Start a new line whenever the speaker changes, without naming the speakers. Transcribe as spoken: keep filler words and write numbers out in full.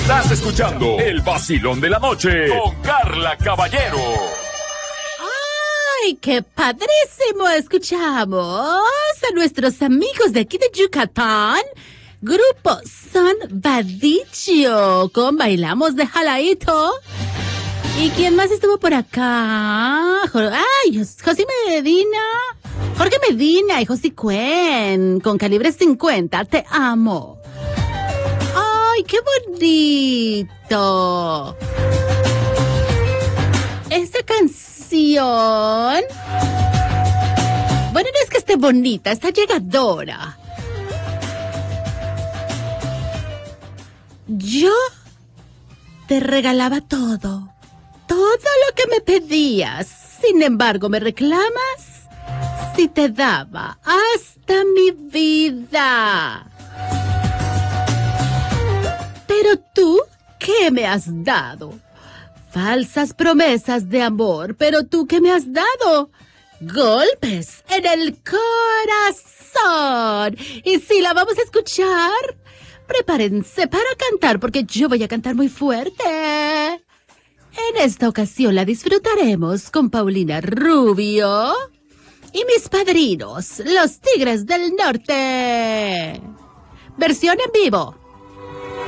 Estás escuchando el vacilón de la noche con Carla Caballero.
¡Ay, qué padrísimo! Escuchamos a nuestros amigos de aquí de Yucatán. Grupo Son Vadillo con Bailamos de Jalaíto. ¿Y quién más estuvo por acá? ¡Ay, José Medina! Jorge Medina y José Cuen con Calibre cincuenta. Te amo. ¡Ay, qué bonito! Esta canción... Bueno, no es que esté bonita, está llegadora. Yo te regalaba todo, todo lo que me pedías. Sin embargo, ¿me reclamas? Si te daba hasta mi vida. Pero tú, ¿qué me has dado? Falsas promesas de amor, pero tú, ¿qué me has dado? Golpes en el corazón. Y si la vamos a escuchar, prepárense para cantar, porque yo voy a cantar muy fuerte. En esta ocasión la disfrutaremos con Paulina Rubio y mis padrinos, los Tigres del Norte. Versión en vivo.